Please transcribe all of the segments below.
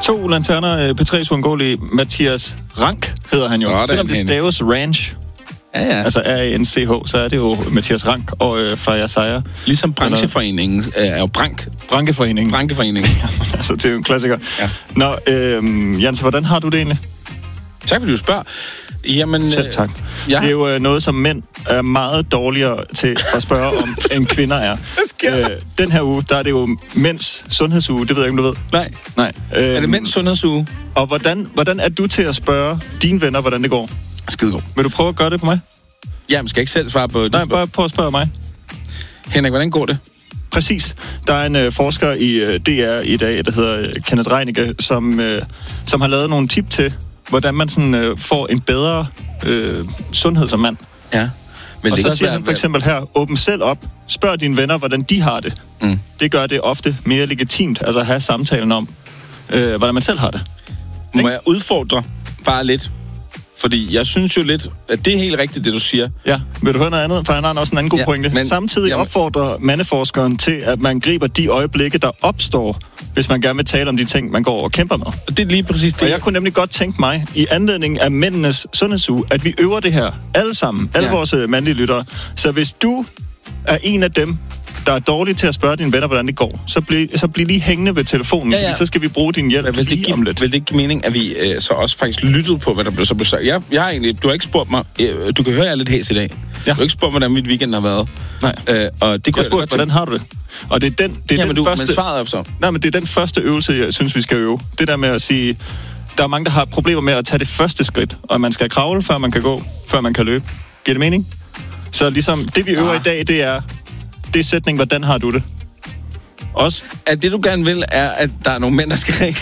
2 lanterner, P3's uundgåelige Mathias Rank hedder han jo. Sådan, selvom det staves Ranch. Ja. Altså R-A-N-C-H, så er det jo Mathias Rank og Freja Seier. Ligesom brancheforeningen er jo Brankeforeningen. Altså, det er jo en klassiker. Ja. Nå, Jens, hvordan har du det egentlig? Tak fordi du spørger. Jamen, Selv tak. Ja. Det er jo noget, som mænd er meget dårligere til at spørge om, end kvinder er. Den her uge, der er det jo mænds sundhedsuge. Det ved jeg ikke, om du ved. Nej. Er det mænds sundhedsuge? Og hvordan er du til at spørge dine venner, hvordan det går? Skidegod. Vil du prøve at gøre det på mig? Jamen, skal jeg ikke selv svare på det? Nej, bare prøv at spørge mig. Henrik, hvordan går det? Præcis. Der er en forsker i DR i dag, der hedder Kenneth Reinicke, som har lavet nogle tip til, hvordan man sådan, får en bedre sundhed som mand. Ja. Men og så siger han for eksempel her, åbn selv op, spørg dine venner, hvordan de har det. Mm. Det gør det ofte mere legitimt, altså at have samtalen om, hvordan man selv har det. Må jeg udfordre bare lidt? Fordi jeg synes jo lidt, at det er helt rigtigt, det du siger. Ja, vil du høre noget andet? For han har også en anden god pointe. Men, samtidig opfordrer mandeforskeren til, at man griber de øjeblikke, der opstår, hvis man gerne vil tale om de ting, man går og kæmper med. Og det er lige præcis det. Og jeg kunne nemlig godt tænke mig, i anledning af mændenes sundhedsuge, at vi øver det her alle sammen, alle vores mandlige lyttere. Så hvis du er en af dem, der er dårlig til at spørge dine venner, hvordan det går, så bliv lige hængende ved telefonen, fordi så skal vi bruge din hjælp lige om lidt. Vil det ikke give mening, at vi så også faktisk lyttede på, hvad der blev så sagt? Jeg har egentlig, du har ikke spurgt mig, du kan høre, jeg er lidt hæs i dag. Ja. Du har ikke spurgt, hvordan mit weekend har været. Nej. Og det kunne jeg spurgt, hvordan har du det? Og det er den første... Men svaret op så. Nej, men det er den første øvelse, jeg synes, vi skal øve. Det der med at sige, der er mange, der har problemer med at tage det første skridt, og man skal kravle, før man kan gå, før man kan løbe. Giver det mening? Så ligesom, det vi øver i dag, det er sætning, hvordan har du det? Også. At det, du gerne vil, er, at der er nogle mænd, der skal ringe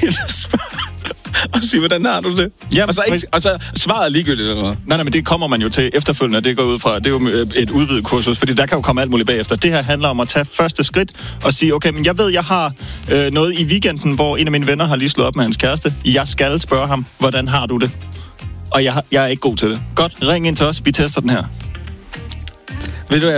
og sige, hvordan har du det? Ja, og så svaret er ligegyldigt, eller hvad? Nej, men det kommer man jo til efterfølgende, det går ud fra. Det er jo et udvidet kursus, fordi der kan jo komme alt muligt bagefter. Det her handler om at tage første skridt og sige, okay, men jeg ved, jeg har noget i weekenden, hvor en af mine venner har lige slået op med hans kæreste. Jeg skal spørge ham, hvordan har du det? Og jeg er ikke god til det. Godt, ring ind til os, vi tester den her. Ved du,